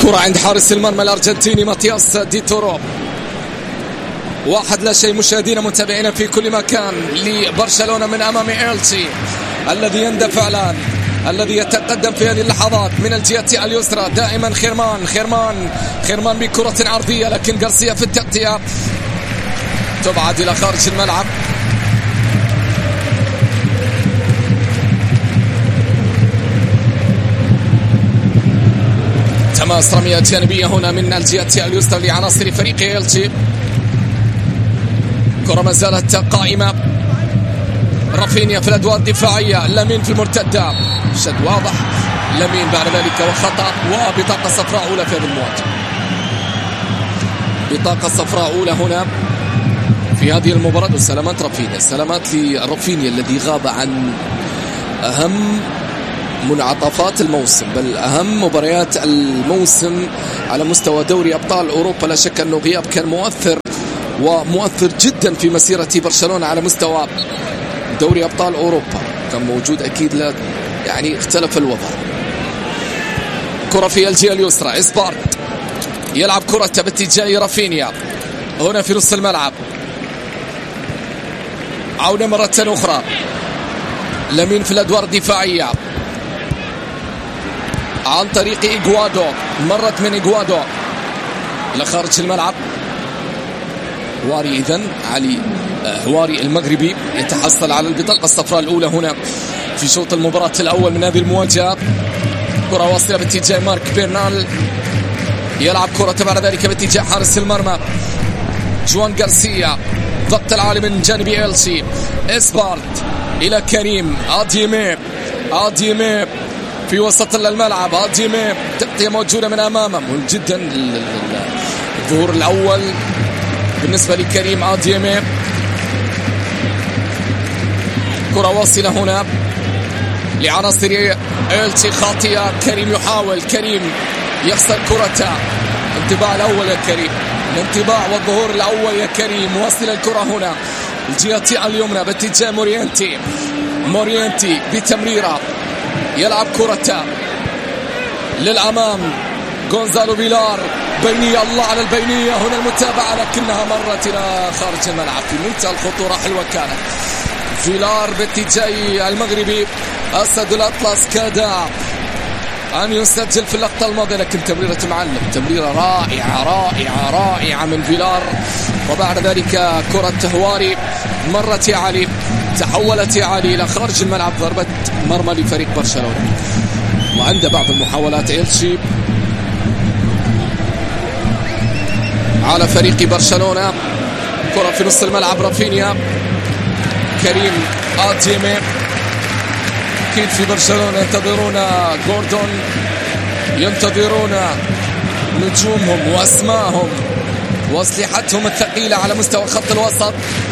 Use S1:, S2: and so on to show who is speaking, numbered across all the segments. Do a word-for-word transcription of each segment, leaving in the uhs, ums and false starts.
S1: كرة عند حارس المرمى الأرجنتيني ماتياس دي تورو. واحد لا شيء مشاهدينا متابعينا في كل مكان لبرشلونة من أمام إلتشي الذي يندفع الآن، الذي يتقدم في هذه اللحظات من الجهة اليسرى دائما خيرمان خيرمان خيرمان بكرة عرضية، لكن غارسيا في التغطية تبعد إلى خارج الملعب. تماس رمية جانبية هنا من الجهة اليسرى لعناصر فريق إلتشي. كرة ما زالت قائمة، رافينيا في الأدوار الدفاعية، لامين في المرتدة، شد واضح لامين بعد ذلك وخطأ وبطاقة صفراء أولى في هذه المواجهة. بطاقة صفراء أولى هنا في هذه المباراة. وسلامات رافينيا، سلامات لرافينيا الذي غاب عن أهم منعطفات الموسم، بل أهم مباريات الموسم على مستوى دوري أبطال أوروبا. لا شك أنه غياب كان مؤثر ومؤثر جدا في مسيرة برشلونة على مستوى دوري أبطال أوروبا، كان موجود أكيد، لا يعني اختلف الوضع. كرة في الجهة اليسرى، إسبارت يلعب كرة باتجاه رافينيا هنا في نص الملعب، عودة مرة أخرى لامين في الأدوار الدفاعية عن طريق إيغوادو، مرت من إيغوادو إلى خارج الملعب. هواري إذن علي هواري المغربي يتحصل على البطاقة الصفراء الأولى هنا في شوط المباراة الأول من هذه المواجهة. كرة واصلة باتجاه مارك بيرنال، يلعب كرة بعد ذلك باتجاه حارس المرمى جوان غارسيا، ضغط العالي من جانب إلتشي. إسبارت إلى كريم أديمي، أديمي في وسط الملعب، أديمي تغطية موجودة من أمامه، مهم جدا الظهور الأول بالنسبة لكريم أديمي. كرة واصلة هنا لعناصر إلتشي، خاطئة، كريم يحاول، كريم يخسر كرته. انطباع الأول يا كريم، الانطباع والظهور الأول يا كريم. واصل الكرة هنا الجهة اليمنى باتجاه مورينتي، مورينتي بتمريرة يلعب كرته للأمام، غونزالو فيلار، بينية، الله على البينية هنا المتابعة، لكنها مرت إلى خارج الملعب في منتهى الخطورة. حلوة كانت فيلار باتجاه المغربي أسد الأطلس، كاد أن يسجل في اللقطة الماضية، لكن تمريرة معلم، تمريرة رائعة رائعة رائعة من فيلار. وبعد ذلك كرة هواري مرت يا علي، تحولت يا علي إلى خارج الملعب، ضربة مرمى لفريق برشلونة. وعند بعض المحاولات إلتشي على فريق برشلونة. كرة في نص الملعب، رافينيا، كريم أديمي. أكيد في برشلونة ينتظرون غوردون، ينتظرون نجومهم وأسماءهم وأسلحتهم الثقيلة على مستوى خط الوسط.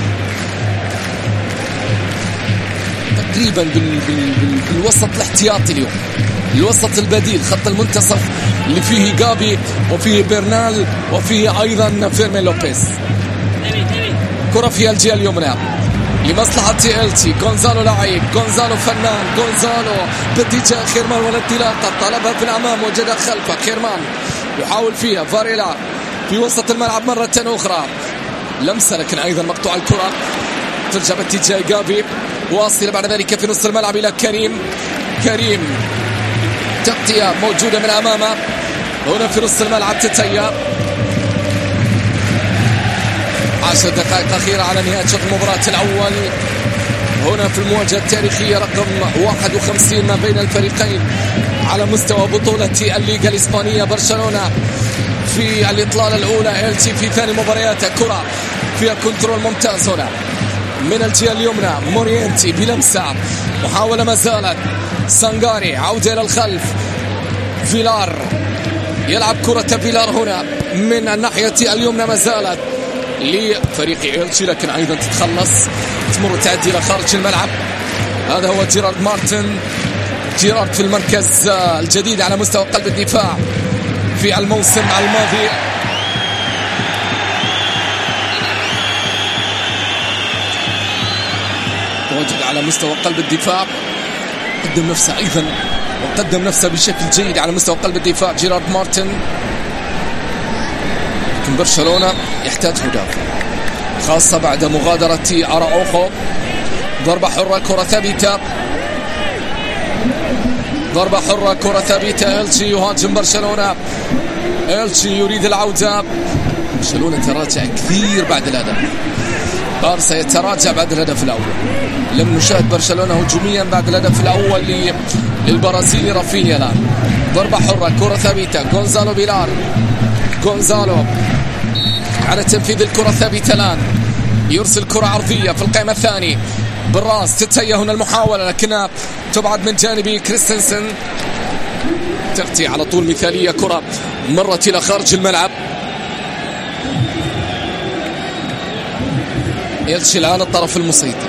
S1: تقريبا بال... بال... بال... بالوسط الاحتياطي اليوم، الوسط البديل، خط المنتصف اللي فيه جابي وفيه بيرنال وفيه أيضا فيرمين لوبيز. كرة في الجهة اليمنى لمصلحة إلتشي، غونزالو لعيب، غونزالو فنان، غونزالو باتجاه خيرمان والانطلاقة، طلبها في الأمام وجدها خلفه، خيرمان يحاول فيها، فاريلا في وسط الملعب مرة أخرى، لمسة لكن أيضا مقطوع الكرة، ترجع باتجاه جافي، واصلة بعد ذلك في نص الملعب إلى كريم، كريم تغطية موجودة من أمامه هنا في نص الملعب، تتيا. عشر دقائق أخيرة على نهاية شوط المباراة الأول هنا في المواجهة التاريخية رقم واحد وخمسين ما بين الفريقين على مستوى بطولة الليغا الإسبانية. برشلونة في الإطلالة الأولى، إلتشي في ثاني مبارياته. كرة فيها كنترول ممتاز هنا من الجهة اليمنى، مورينتي بلمسة، محاولة ما زالت، سانغاري عودة إلى الخلف، فيلار يلعب كرة فيلار هنا من الناحية اليمنى ما زالت لفريق إلتشي، لكن أيضا تتخلص، تمر تعدي إلى خارج الملعب. هذا هو جيرارد مارتن، جيرارد في المركز الجديد على مستوى قلب الدفاع في الموسم الماضي. تواجد على مستوى قلب الدفاع، قدم نفسه أيضا وقدم نفسه بشكل جيد على مستوى قلب الدفاع جيرارد مارتن، لكن برشلونة يحتاج مدافع خاصة بعد مغادرة أراوخو. ضربة حرة، كرة ثابتة، ضربة حرة، كرة ثابتة. إلتشي يهاجم برشلونة، إلتشي يريد العودة. برشلونة تراجع كثير بعد الهدف، بارسا يتراجع بعد الهدف الأول. لم نشاهد برشلونة هجوميا بعد الهدف الأول للبرازيلي رافينيا. الآن ضربة حرة، كرة ثابتة، غونزالو فيلار، غونزالو على تنفيذ الكرة الثابتة. الآن يرسل كرة عرضية في القائمة الثاني بالراس، تتهيأ هنا المحاولة لكنها تبعد من جانب كريستنسن، تأتي على طول مثالية، كرة مرت إلى خارج الملعب. إلتشي الآن الطرف المسيطر،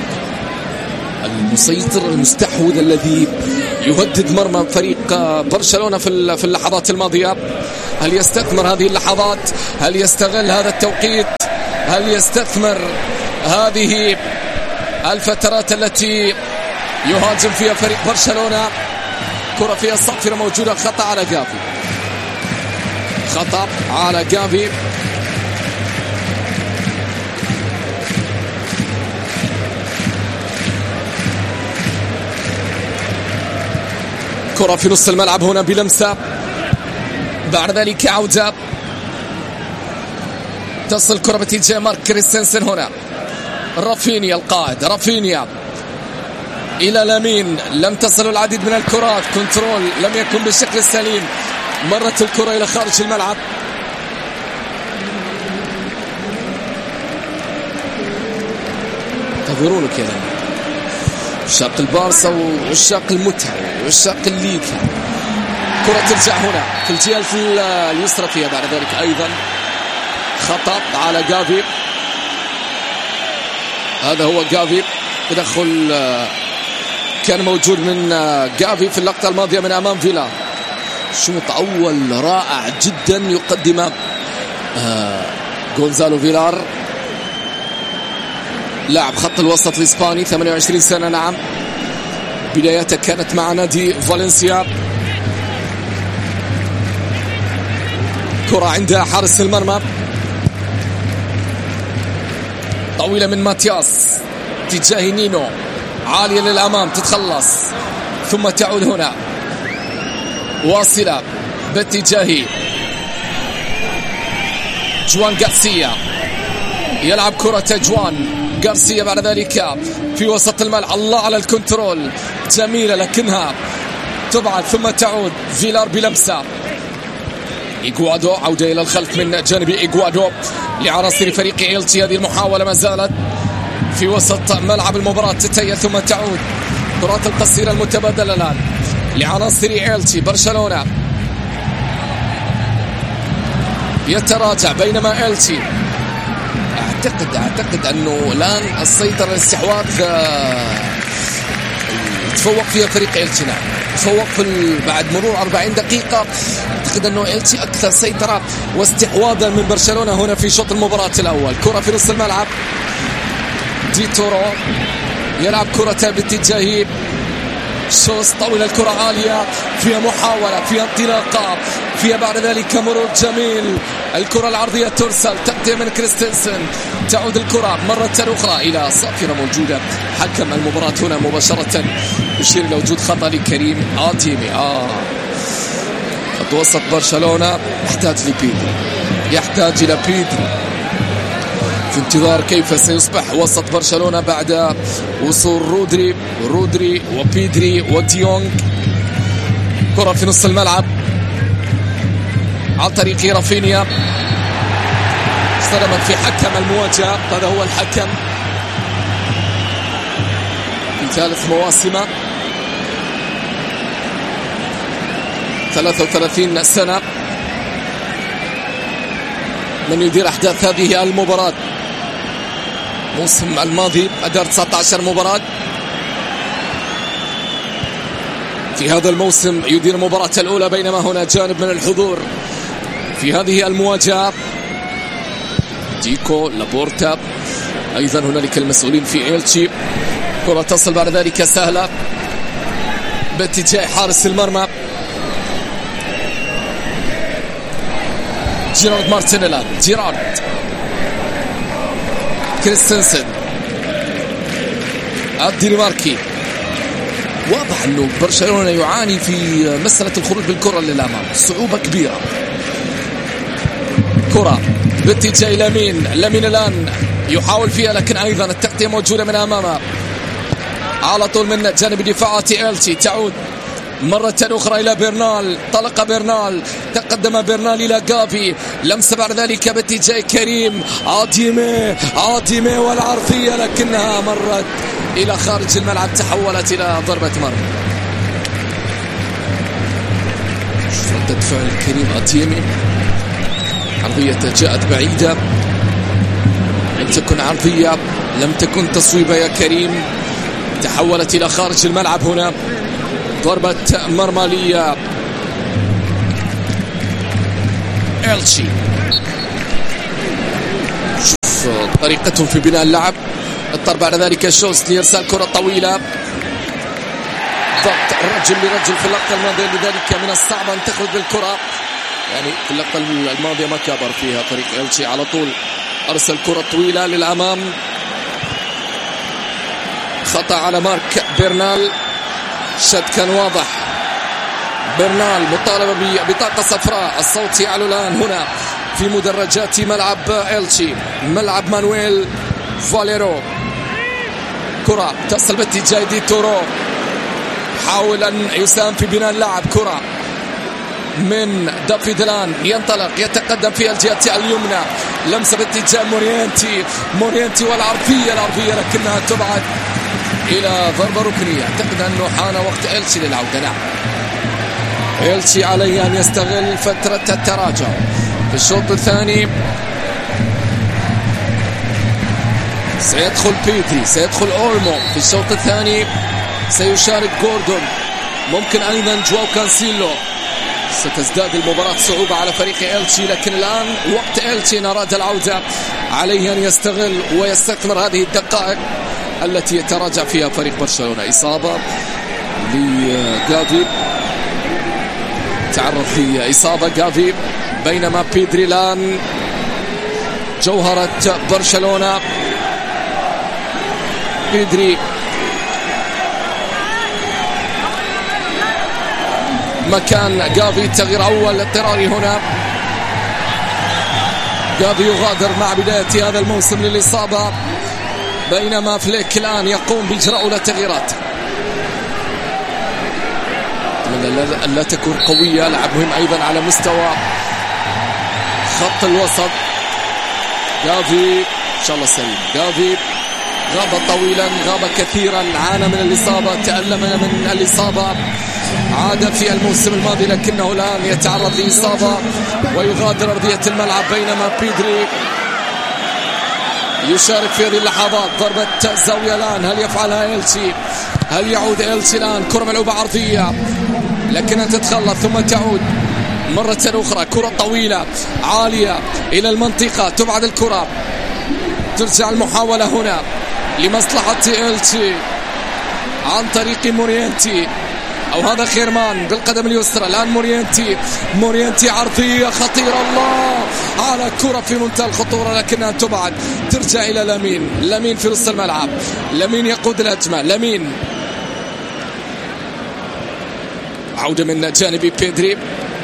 S1: المسيطر المستحوذ الذي يهدد مرمى فريق برشلونة في في اللحظات الماضية. هل يستثمر هذه اللحظات؟ هل يستغل هذا التوقيت؟ هل يستثمر هذه الفترات التي يهاجم فيها فريق برشلونة؟ كرة فيها الصافرة موجودة، خطأ على جافي، خطأ على جافي. كرة في نص الملعب هنا بلمسة، بعد ذلك عودة، تصل كرة باتجاه مارك كريستنسن. هنا رافينيا القائد، رافينيا إلى لامين، لم تصل العديد من الكرات، كنترول لم يكن بالشكل السليم، مرت الكرة إلى خارج الملعب. انتظرونك يا لامين، عشاق البارسا وعشاق المتعة وعشاق الليغا. كرة ترجع هنا في الجهة اليسرى، فيها بعد ذلك أيضا خطأ على جافي. هذا هو جافي، تدخل كان موجود من جافي في اللقطة الماضية من أمام فيلا. شوط أول رائع جدا يقدم غونزالو فيلار، لاعب خط الوسط الإسباني، ثمانية وعشرين سنة. نعم، بدايته كانت مع نادي فالنسيا. كرة عند حارس المرمى، طويلة من ماتياس تجاه نينو، عالية للأمام، تتخلص ثم تعود هنا، واصلة باتجاه جوان غارسيا، يلعب كرة جوان غارسيا بعد ذلك في وسط الملعب. الله على الكنترول، جميلة لكنها تبعد ثم تعود. فيلار بلمسة، إيغوادو عودة إلى الخلف من جانب إيغوادو لعناصر فريق إلتشي. هذه المحاولة ما زالت في وسط ملعب المباراة، تتهيأ ثم تعود. كرات القصيرة المتبادلة الآن لعناصر إلتشي. برشلونة يتراجع بينما إلتشي أعتقد أعتقد أنه الآن السيطرة الاستحواذ تفوق فيها فريق إلتشي. نعم، تفوق في بعد مرور أربعين دقيقة. أعتقد أنه إلتشي أكثر سيطرة واستحواذا من برشلونة هنا في شوط المباراة الأول. كرة في نص الملعب، دي تورو يلعب كرة باتجاه سوس، طويلة، الكرة عالية، فيها محاولة، فيها انطلاقة، فيها بعد ذلك مرور جميل. الكرة العرضية ترسل، تأتي من كريستنسن، تعود الكرة مرة أخرى إلى صافرة موجودة. حكم المباراة هنا مباشرة يشير إلى وجود خطأ لكريم آديمي. آه خط وسط برشلونة يحتاج لبيدري، يحتاج إلى بيدري في انتظار كيف سيصبح وسط برشلونة بعد وصول رودري رودري وبيدري وديونغ. كرة في نص الملعب عن طريق رافينيا، صدمت في حكم المواجهة. هذا هو الحكم في ثالث مواسمه، ثلاثة وثلاثين سنة، من يدير أحداث هذه المباراة. الموسم الماضي أدار تسعة عشر مباراة، في هذا الموسم يدير المباراة الأولى، بينما هنا جانب من الحضور في هذه المواجهة ديكو لابورتا، أيضا هنالك المسؤولين في إلتشي. كرة تصل بعد ذلك سهلة، باتجاه حارس المرمى جيرارد مارتن. الآن جيرارد كريستنسن الدنماركي. واضح أنه برشلونة يعاني في مسألة الخروج بالكرة للأمام، صعوبة كبيرة. كرة باتجاه لامين. لامين الآن يحاول فيها لكن أيضا التغطية موجودة من أمامه على طول من جانب دفاعات إلتشي. تعود مرة أخرى إلى برنال. طلق برنال، تقدم برنال إلى جافي. لمسة بعد ذلك باتجاه كريم عاديمي. عاديمي والعرضية لكنها مرت إلى خارج الملعب، تحولت إلى ضربة مرمى. ردة فعل كريم عاديمي. عرضية جاءت بعيدة، لم تكن عرضية، لم تكن تصويبة يا كريم، تحولت إلى خارج الملعب. هنا ضربة مرمى لي إلتشي. شوف طريقتهم في بناء اللعب. اضطر بعد ذلك شوست لإرسال كرة طويلة. ضغط رجل لرجل في اللقطة الماضية، لذلك من الصعب أن تخرج بالكرة. يعني في اللقطة الماضية ما كبر فيها فريق إلتشي، على طول أرسل كرة طويلة للأمام. خطأ على مارك برنال، شد كان واضح. برنال مطالبة ببطاقة صفراء. الصوت يعلو الآن هنا في مدرجات ملعب إلتشي، ملعب مانويل فاليرو. كرة تصل باتجاه دي تورو، حاول أن يساهم في بناء اللعب. كرة من دافيد الآن ينطلق، يتقدم في الجهة اليمنى. لمسة باتجاه مورينتي. مورينتي والعرضية العرضية لكنها تبعد إلى ضربة ركنية. أعتقد أنه حان وقت إلتشي للعودة. نعم، إلتشي عليه أن يستغل فترة التراجع في الشوط الثاني. سيدخل بيدري، سيدخل أولمو في الشوط الثاني. سيشارك جوردون، ممكن أيضا جواو كانسيلو. ستزداد المباراة صعوبة على فريق إلتشي، لكن الآن وقت إلتشي إن أراد العودة عليه أن يستغل ويستثمر هذه الدقائق التي يتراجع فيها فريق برشلونة. إصابة لجافي، تعرض في إصابة جافي، بينما بيدري الآن جوهرة برشلونة. بيدري مكان جافي، تغيير أول اضطراري هنا. جافي يغادر مع بداية هذا الموسم للإصابة، بينما فليك الآن يقوم بإجراء أولى تغييرات. لا تكون قوية، لعب مهم أيضا على مستوى خط الوسط. جافي إن شاء الله سليم. جافي غاب طويلا، غاب كثيرا، عانى من الإصابة، تألم من الإصابة، عاد في الموسم الماضي لكنه الآن يتعرض لإصابة ويغادر أرضية الملعب. بينما بيدري يشارك في هذه اللحظات. ضربة زاوية الآن، هل يفعلها إلتشي؟ هل يعود إلتشي الآن؟ كرة ملعوبة عرضية لكنها تتخلص ثم تعود مرة أخرى. كرة طويلة عالية إلى المنطقة، تبعد الكرة، ترجع المحاولة هنا لمصلحة إلتشي عن طريق مورينتي، أو هذا خيرمان بالقدم اليسرى. الآن مورينتي. مورينتي عرضية خطيرة، الله على كرة في منتهى الخطورة لكنها تبعد، ترجع إلى لامين. لامين في نص الملعب، لامين يقود الهجمة. لامين عودة من جانب بيدري.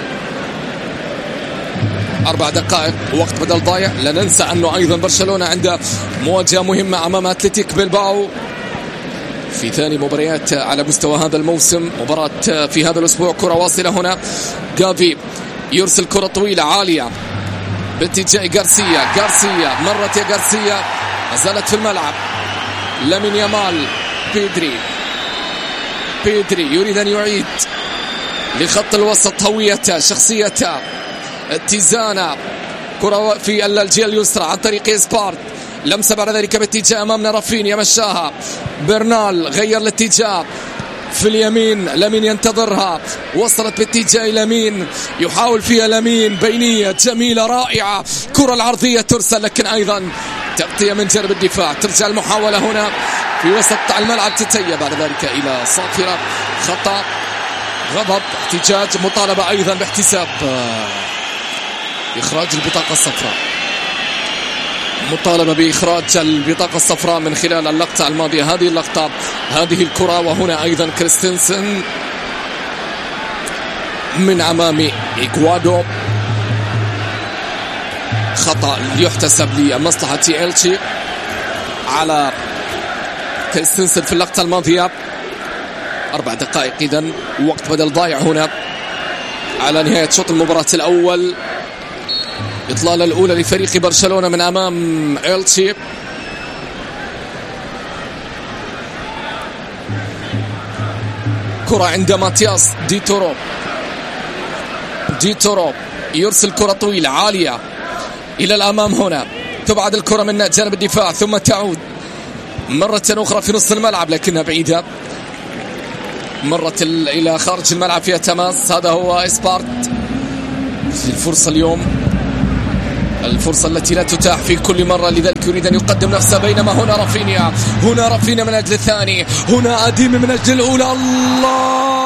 S1: أربع دقائق وقت بدل ضايع. لا ننسى أنه أيضا برشلونة عنده مواجهة مهمة أمام أتلتيك بلباو في ثاني مباريات على مستوى هذا الموسم. مباراة في هذا الأسبوع. كرة واصلة هنا. جافي يرسل كرة طويلة عالية باتجاه غارسيا. غارسيا مرت يا غارسيا، ما زالت في الملعب. لامين يامال. بيدري. بيدري يريد أن يعيد لخط الوسط هويته، شخصيته، اتزانه. كرة في الجهة اليسرى عن طريق سبارت. لمسة بعد ذلك باتجاه أمامنا رافينيا، مشاها. برنال غير الاتجاه في اليمين. لامين ينتظرها، وصلت باتجاه لامين، يحاول فيها لامين. بينية جميلة رائعة، كرة العرضية ترسل لكن أيضا تغطية من جانب الدفاع، ترجع المحاولة هنا في وسط الملعب، تتيا بعد ذلك إلى صافرة، خطأ، غضب، احتجاج، مطالبة أيضا باحتساب إخراج البطاقة الصفراء، مطالبة بإخراج البطاقة الصفراء من خلال اللقطة الماضية. هذه اللقطة، هذه الكرة، وهنا أيضا كريستنسن من أمام إكوادو، خطأ يحتسب لمصلحة إلتشي على كريستنسن في اللقطة الماضية. أربع دقائق إذن وقت بدل ضايع هنا على نهاية شوط المباراة الأول. إطلالة الأولى لفريق برشلونة من أمام إلتشي. كرة عند ماتياس دي تورو، دي تورو يرسل كرة طويلة عالية إلى الأمام، هنا تبعد الكرة من جانب الدفاع ثم تعود مرة أخرى في نص الملعب لكنها بعيدة، مرت إلى خارج الملعب فيها تماس. هذا هو إسبارت، الفرصة اليوم، الفرصة التي لا تتاح في كل مرة، لذلك يريد أن يقدم نفسه. بينما هنا رافينيا، هنا رافينيا من أجل الثاني، هنا أديمي من أجل الأولى. الله،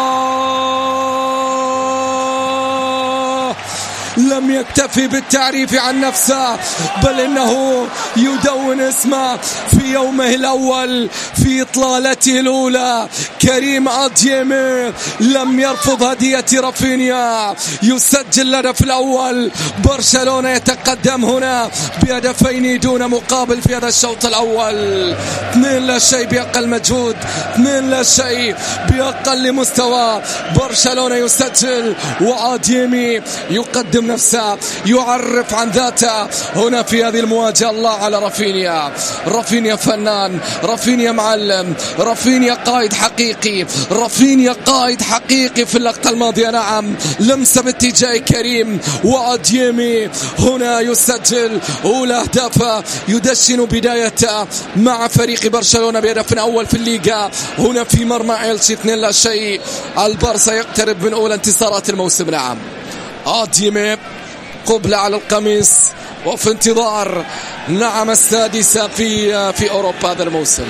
S1: لم يكتفي بالتعريف عن نفسه بل إنه يدون اسمه في يومه الأول في إطلالته الأولى. كريم أديمي لم يرفض هدية رافينيا، يسجل الهدف الأول. برشلونة يتقدم هنا بهدفين دون مقابل في هذا الشوط الأول. اثنين لا شيء بأقل مجهود، اثنين لا شيء بأقل مستوى. برشلونة يسجل وأديمي يقدم نفسه، يعرف عن ذاته هنا في هذه المواجهة. الله على رافينيا، رافينيا فنان، رافينيا معلم، رافينيا قائد حقيقي، رافينيا قائد حقيقي في اللقطة الماضية. نعم، لمسة باتجاه كريم، وأديمي هنا يسجل أولى أهدافه، يدشن بدايته مع فريق برشلونة بهدف أول في الليغا هنا في مرمى إلتشي. اثنين لا شيء. البارسا يقترب من أولى انتصارات الموسم. نعم، أديمي قبلة على القميص وفي انتظار نعم السادسة في في أوروبا هذا الموسم.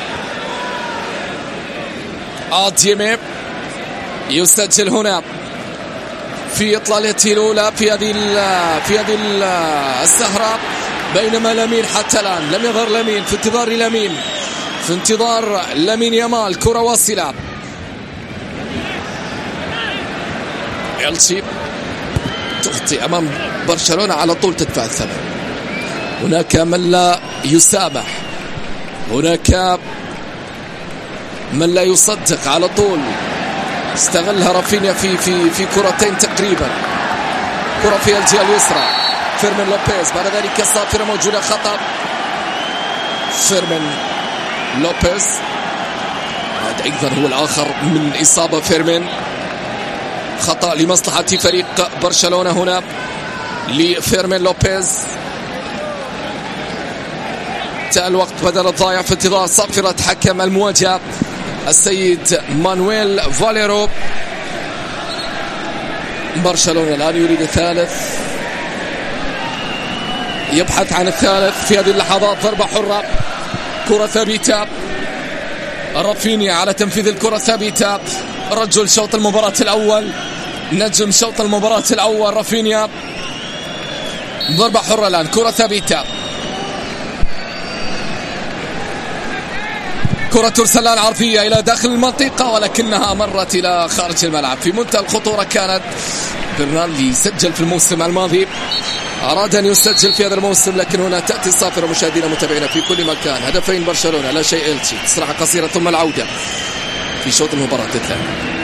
S1: أديمي يسجل هنا في إطلالته الأولى في هذه في هذه السهرة، بينما لامين حتى الآن لم يظهر. لامين في انتظار لامين في انتظار لامين يامال. كرة واصلة، إلتشي تخطي أمام برشلونة على طول تدفع الثمن. هناك من لا يسامح، هناك من لا يصدق على طول. استغلها رافينيا في في في كرتين تقريبا. كرة في الجهة اليسرى، فيرمين لوبيز، بعد ذلك صافرة موجودة، خطأ فيرمين لوبيز. هذا أيضا هو الآخر من إصابة فيرمين. خطأ لمصلحة فريق برشلونة هنا لفيرمين لوبيز. انتهى الوقت بدل الضايع في انتظار صافرة حكم المواجهة السيد مانويل فاليرو. برشلونة الآن يريد الثالث، يبحث عن الثالث في هذه اللحظات. ضربة حرة، كرة ثابتة، رافينيا على تنفيذ الكرة ثابتة. رجل شوط المباراة الأول، نجم شوط المباراة الأول رافينيا. ضربة حرة الآن، كرة ثابتة، كرة ترسل عرضية إلى داخل المنطقة ولكنها مرت إلى خارج الملعب. في منتهى الخطورة كانت. برناردي سجل في الموسم الماضي، أراد أن يسجل في هذا الموسم، لكن هنا تأتي الصافرة. مشاهدينا متابعينا في كل مكان، هدفين برشلونة لا شيء إلتشي. استراحة قصيرة ثم العودة في شوط المباراة الثاني.